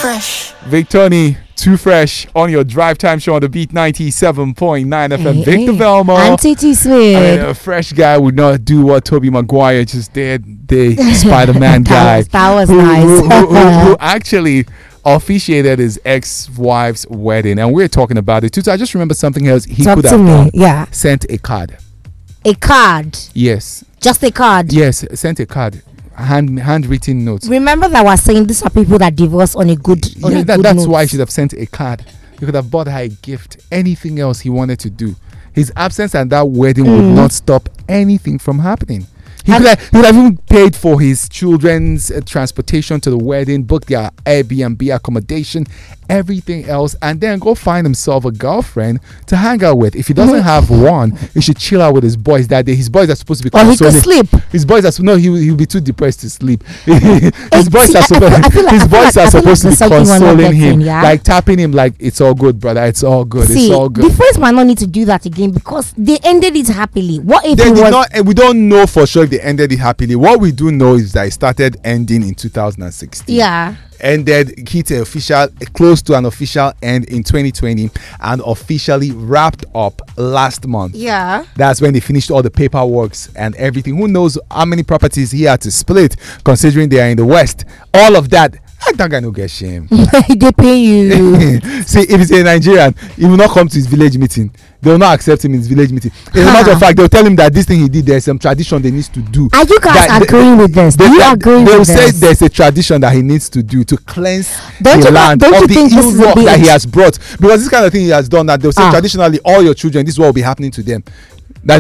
Victoni, Too Fresh on your drive time show on the Beat 97.9 FM. Victor Velma. Auntie T Sweet. I mean, a fresh guy would not do what Tobey Maguire just did. The Spider-Man guy. That was nice. Who actually officiated his ex-wife's wedding. And we're talking about it too. So I just remember something else he could have done. Yeah. Sent a card. A card? Yes. Just a card? Yes, sent a card. Handwritten notes. Remember that I was saying these are people that divorce on a good that's note. why he should have sent a card. He could have bought her a gift, anything else he wanted to do. His absence at that wedding would not stop anything from happening. He would have even paid for his children's transportation to the wedding, booked their Airbnb accommodation, everything else, and then go find himself a girlfriend to hang out with. If he doesn't have one, he should chill out with his boys that day. His boys are supposed to be consoling. Or he could sleep. His boys are he'll be too depressed to sleep. His boys are supposed to be consoling him, like tapping him, like it's all good, brother. It's all good. See, it's all good. The friends might not need to do that again because they ended it happily. What if we don't know for sure if they ended it happily. What we do know is that it started ending in 2016. Yeah. Ended, hit close to an official end in 2020 and officially wrapped up last month. Yeah. That's when they finished all the paperwork and everything. Who knows how many properties he had to split, considering they are in the West. All of that. I don't get no get shame. They pay you. See, if it's a Nigerian, he will not come to his village meeting. They will not accept him in his village meeting. As a matter of fact, they'll tell him that this thing he did, there's some tradition they need to do. Are you guys agreeing with this? Do you agree with this? They will say there's a tradition that he needs to do to cleanse the land of the ill luck that he has brought. Because this kind of thing he has done, that they'll say traditionally all your children, this is what will be happening to them. That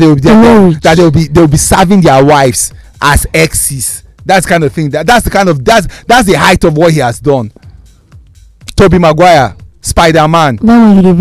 they'll be serving their wives as exes. That's kind of thing. That's the height of what he has done. Tobey Maguire, Spider-Man.